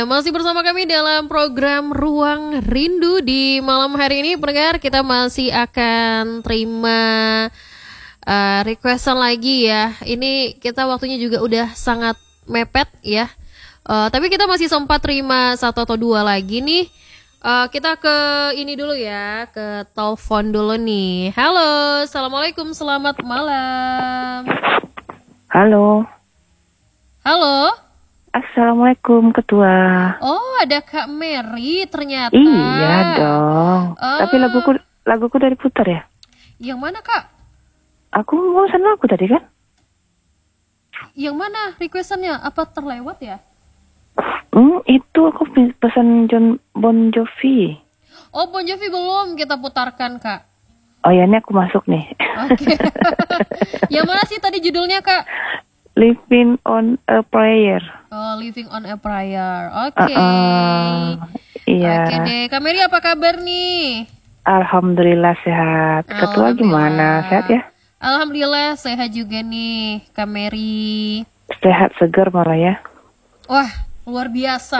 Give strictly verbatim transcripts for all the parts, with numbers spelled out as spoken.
Masih bersama kami dalam program Ruang Rindu di malam hari ini, pendengar. Kita masih akan terima uh, requestan lagi ya. Ini kita waktunya juga udah sangat mepet ya. Uh, tapi kita masih sempat terima satu atau dua lagi nih. Uh, kita ke ini dulu ya, ke telepon dulu nih. Halo, assalamualaikum, selamat malam. Halo. Halo. Assalamualaikum Ketua. Oh, ada Kak Mary ternyata. Iya dong. Oh. Tapi laguku laguku dari putar ya? Yang mana Kak? Aku bosan lagu tadi kan? Yang mana requestannya? Apa terlewat ya? Hmm, itu aku pesan John Bon Jovi. Oh, Bon Jovi belum kita putarkan Kak. Oh ya, ini aku masuk nih. Oke. Yang mana sih tadi judulnya Kak? Living on a Prayer. Oh, Living on a Prayer. Oke. Okay. Uh, uh, iya. Oke deh. Kak Mary apa kabar nih? Alhamdulillah sehat. Ketua gimana? Sehat ya? Alhamdulillah sehat juga nih, Kak Mary. Sehat segar malah ya. Wah, luar biasa.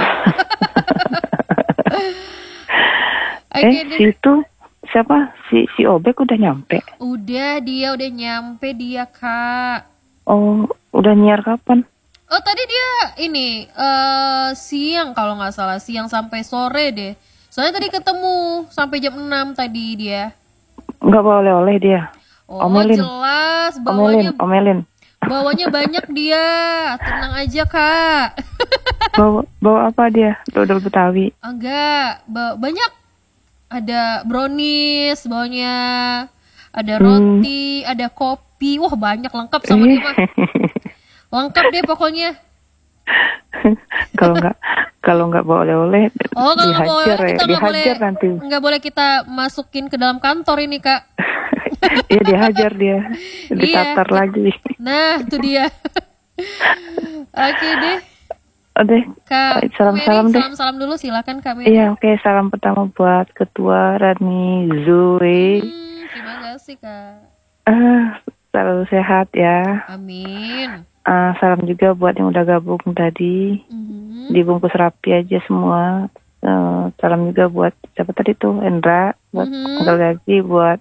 Okay, eh, deh. Si itu siapa? Si si Obek udah nyampe? Udah, dia udah nyampe dia, Kak. Oh, udah nyiar kapan? Oh, tadi dia ini uh, siang kalau nggak salah, siang sampai sore deh. Soalnya tadi ketemu sampai jam enam tadi dia. Nggak bawa oleh-oleh dia? Oh, omelin. Jelas, bawanya, omelin, omelin. Bawanya banyak dia, tenang aja Kak. Bawa, bawa apa dia? Dodol Betawi? Enggak, bawa, banyak. Ada brownies, bawanya ada roti, hmm. ada kopi. Wah, banyak, lengkap sama dia mah. Lengkap deh pokoknya. Kalau nggak kalau nggak bawa oleh-oleh, oh, kalau dihajar boleh, ya, kita dihajar boleh, nanti. Nggak boleh kita masukin ke dalam kantor ini Kak. Iya, dihajar dia, ditatar iya. lagi. Nah, itu dia. Oke deh. Oke, Kak salam-salam deh. Salam-salam dulu, silakan Kak Mary. Iya, oke, okay. Salam pertama buat Ketua Rani Zoe. Hmm, terima kasih Kak. Uh, selalu sehat ya. Amin. Uh, salam juga buat yang udah gabung tadi. Mm-hmm. Dibungkus rapi aja semua. Uh, salam juga buat siapa tadi tuh, Endra, buat mm-hmm. Uncle Gaji, buat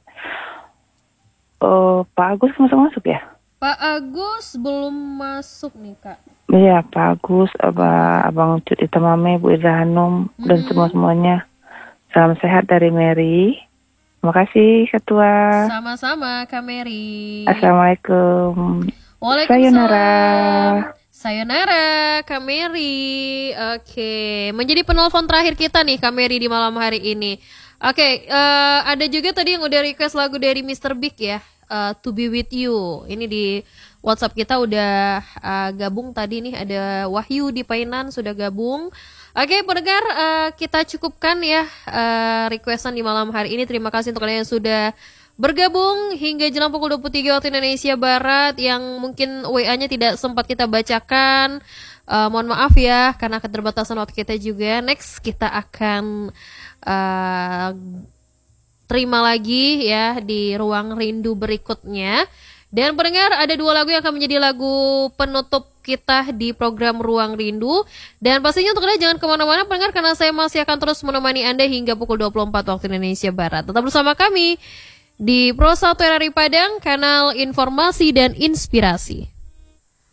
uh, Pak Agus masuk-masuk ya? Pak Agus belum masuk nih Kak. Iya, Pak Agus, Abang, Abang Cut Itamame, Bu Irza Hanum, mm-hmm. dan semua-semuanya. Salam sehat dari Mary. Terima kasih Ketua. Sama-sama Kak Mary. Assalamualaikum. Waalaikumsalam. Sayonara. Sayonara Kak Mary. Oke, menjadi penelpon terakhir kita nih Kak Mary di malam hari ini. Oke, uh, ada juga tadi yang udah request lagu dari mister Big ya, uh, To Be With You. Ini di WhatsApp kita udah uh, gabung tadi nih, ada Wahyu di Painan sudah gabung. Oke pendengar, uh, kita cukupkan ya uh, requestan di malam hari ini. Terima kasih untuk kalian yang sudah bergabung hingga jelang pukul dua puluh tiga waktu Indonesia Barat. Yang mungkin W A-nya tidak sempat kita bacakan, uh, mohon maaf ya karena keterbatasan waktu kita juga. Next kita akan uh, terima lagi ya di Ruang Rindu berikutnya. Dan pendengar, ada dua lagu yang akan menjadi lagu penutup kita di program Ruang Rindu. Dan pastinya untuk kalian jangan kemana-mana pendengar, karena saya masih akan terus menemani Anda hingga pukul dua puluh empat waktu Indonesia Barat. Tetap bersama kami di Pro satu R R I Padang, kanal informasi dan inspirasi.